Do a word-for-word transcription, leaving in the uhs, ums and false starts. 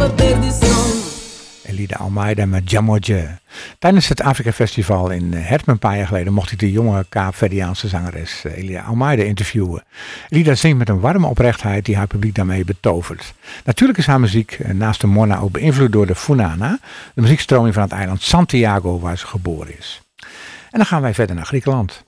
Elida Almeida met Jamodje. Tijdens het Afrika Festival in Herten een paar jaar geleden mocht ik de jonge Kaapverdiaanse zangeres Elida Almeida interviewen. Elida zingt met een warme oprechtheid die haar publiek daarmee betovert. Natuurlijk is haar muziek naast de Mona ook beïnvloed door de Funana, de muziekstroming van het eiland Santiago waar ze geboren is. En dan gaan wij verder naar Griekenland.